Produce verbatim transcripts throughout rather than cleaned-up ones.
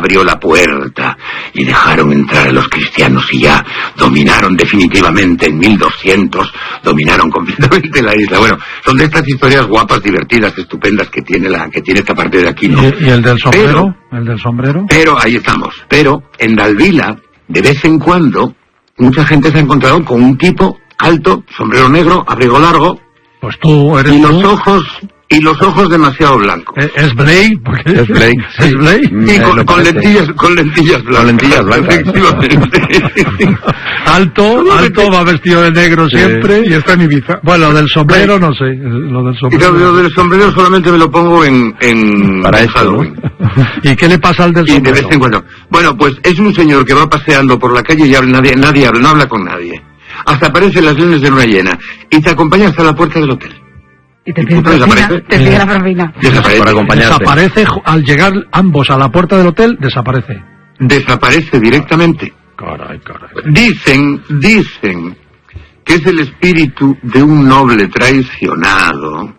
abrió la puerta y dejaron entrar a los cristianos y ya dominaron definitivamente en mil doscientos, dominaron completamente la isla. Bueno, son de estas historias guapas, divertidas, estupendas que tiene la que tiene esta parte de aquí, ¿no? ¿Y, y el del sombrero? Pero, ¿El del sombrero? Pero, ahí estamos. Pero, en Dalvila, de vez en cuando, mucha gente se ha encontrado con un tipo alto, sombrero negro, abrigo largo, pues tú eres y tú. los ojos y los ojos demasiado blancos. ¿Es Blake? Porque es Blake. ¿Es Blake? Y Eh, con, con lentillas, con lentillas blancas. Con lentillas blancas. Efectivamente. Alto, alto, va vestido de negro Sí. siempre. Y está en Ibiza. Bueno, del sombrero no sé. Lo del Y sombrero. lo del sombrero solamente me lo pongo en, en Para eso, Halloween. ¿Y qué le pasa al del Y de sombrero? vez en cuando. Bueno, pues es un señor que va paseando por la calle y habla, nadie, nadie habla, no habla con nadie. Hasta aparecen las lunas de luna llena y te acompaña hasta la puerta del hotel. Y te ¿Y pide por qué propina, desaparece? te pide la propina. Desaparece. Para acompañarte. Desaparece ju- al llegar ambos a la puerta del hotel, desaparece. Desaparece directamente. Caray, caray. Dicen, dicen que es el espíritu de un noble traicionado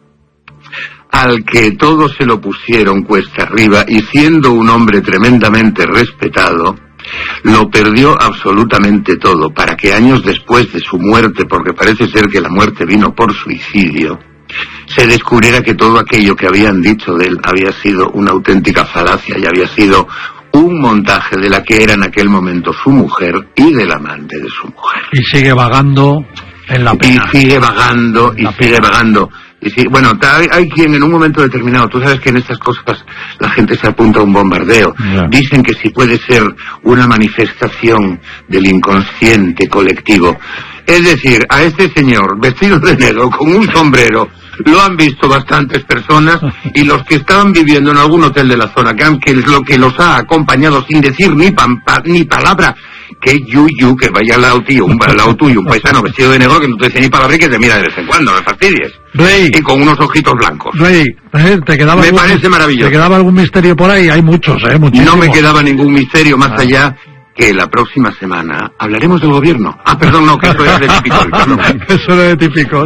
al que todos se lo pusieron cuesta arriba y siendo un hombre tremendamente respetado, lo perdió absolutamente todo para que años después de su muerte, porque parece ser que la muerte vino por suicidio, se descubriera que todo aquello que habían dicho de él había sido una auténtica falacia y había sido un montaje de la que era en aquel momento su mujer y del amante de su mujer. Y sigue vagando en la pena. Y sigue vagando, y La sigue pena. vagando. Y sí, bueno, ta- hay, hay quien en un momento determinado, tú sabes que en estas cosas la gente se apunta a un bombardeo. Ya. Dicen que si puede ser una manifestación del inconsciente colectivo. Es decir, a este señor vestido de negro con un sombrero lo han visto bastantes personas y los que estaban viviendo en algún hotel de la zona, que, han- que es lo que los ha acompañado sin decir ni, pampa, ni palabra, que yuyu, que vaya al lado tuyo, un, al lado tuyo, un paisano vestido de negro que no te dice ni palabra y que te mira de vez en cuando, no me fastidies. Rey, Y con unos ojitos blancos. Rey, eh, ¿te quedaba Me algún- parece maravilloso. ¿Te quedaba algún misterio por ahí? Hay muchos, ¿eh? Muchísimos. No me quedaba ningún misterio más Ah. allá que la próxima semana hablaremos del gobierno. Ah, perdón, no, que eso es de típico. perdón. Eso era de típico.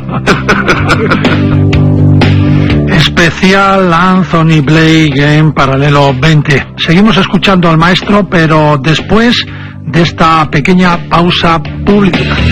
Especial Anthony Blake en Paralelo veinte. Seguimos escuchando al maestro, pero después de esta pequeña pausa publicitaria.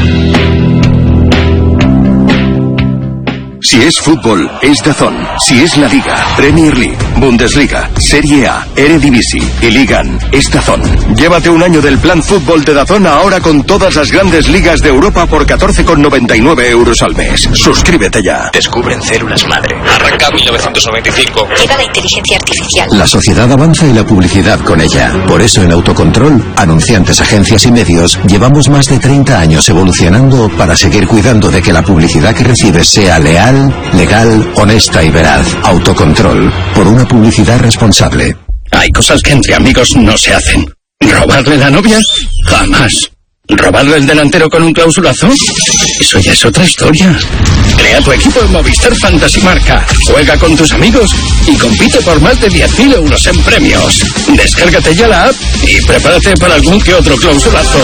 Si es fútbol, es DAZN. Si es la Liga, Premier League, Bundesliga, Serie A, Eredivisie y Ligan, es DAZN. Llévate un año del plan fútbol de DAZN ahora con todas las grandes ligas de Europa por catorce con noventa y nueve euros al mes. Suscríbete ya. Descubren células madre. Arranca mil novecientos noventa y cinco. Llega la inteligencia artificial. La sociedad avanza y la publicidad con ella. Por eso en Autocontrol, anunciantes, agencias y medios, llevamos más de treinta años evolucionando para seguir cuidando de que la publicidad que recibes sea leal, legal, honesta y veraz. Autocontrol, por una publicidad responsable. Hay cosas que entre amigos no se hacen. ¿Robarle la novia? Jamás. ¿Robarle el delantero con un clausulazo? Eso ya es otra historia. Crea tu equipo en Movistar Fantasy Marca. Juega con tus amigos y compite por más de diez mil euros en premios. Descárgate ya la app y prepárate para algún que otro clausulazo.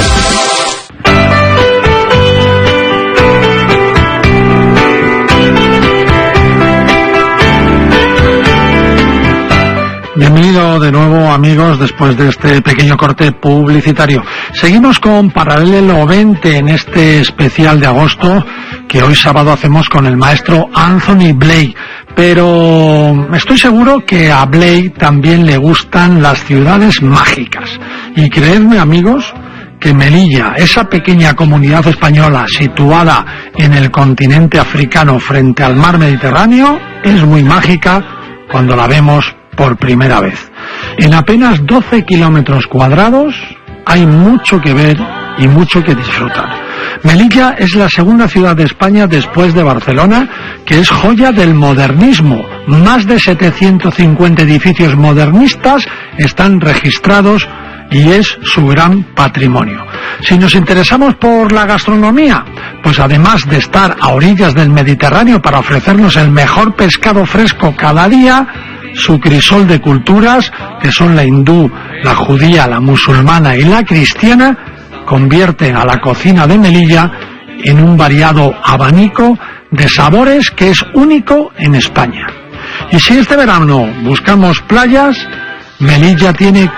Bienvenido de nuevo, amigos, después de este pequeño corte publicitario. Seguimos con Paralelo veinte en este especial de agosto que hoy sábado hacemos con el maestro Anthony Blake. Pero estoy seguro que a Blake también le gustan las ciudades mágicas. Y creedme, amigos, que Melilla, esa pequeña comunidad española situada en el continente africano frente al mar Mediterráneo, es muy mágica cuando la vemos por primera vez. En apenas doce kilómetros cuadrados hay mucho que ver y mucho que disfrutar. Melilla es la segunda ciudad de España después de Barcelona, que es joya del modernismo. Más de setecientos cincuenta edificios modernistas están registrados y es su gran patrimonio. Si nos interesamos por la gastronomía, pues además de estar a orillas del Mediterráneo para ofrecernos el mejor pescado fresco cada día, su crisol de culturas, que son la hindú, la judía, la musulmana y la cristiana, convierte a la cocina de Melilla en un variado abanico de sabores que es único en España. Y si este verano buscamos playas, Melilla tiene